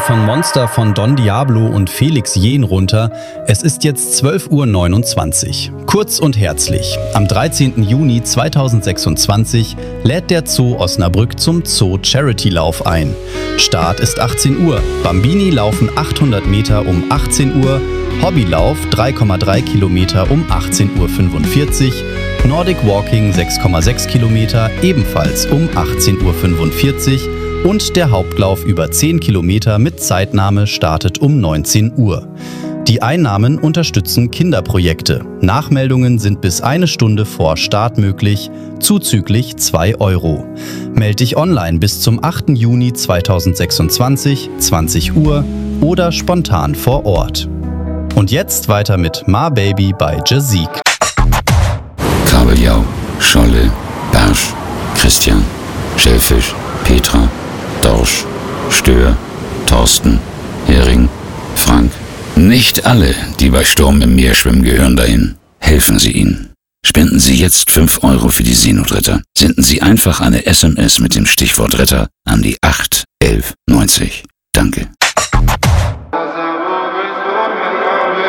von Monster von Don Diablo und Felix Jähn runter. Es ist jetzt 12:29 Uhr. Kurz und herzlich. Am 13. Juni 2026 lädt der Zoo Osnabrück zum Zoo Charity Lauf ein. Start ist 18 Uhr. Bambini laufen 800 Meter um 18 Uhr. Hobbylauf 3,3 Kilometer um 18:45 Uhr. Nordic Walking 6,6 Kilometer ebenfalls um 18:45 Uhr. Und der Hauptlauf über 10 Kilometer mit Zeitnahme startet um 19 Uhr. Die Einnahmen unterstützen Kinderprojekte. Nachmeldungen sind bis 1 Stunde vor Start möglich, zuzüglich 2 €. Meld dich online bis zum 8. Juni 2026, 20 Uhr oder spontan vor Ort. Und jetzt weiter mit Ma Baby bei Jazik. Kabeljau, Scholle, Barsch, Christian, Schellfisch, Petra, Dorsch, Stör, Thorsten, Hering, Frank. Nicht alle, die bei Sturm im Meer schwimmen, gehören dahin. Helfen Sie ihnen. Spenden Sie jetzt 5 € für die Seenotretter. Senden Sie einfach eine SMS mit dem Stichwort Retter an die 8 11 90. Danke.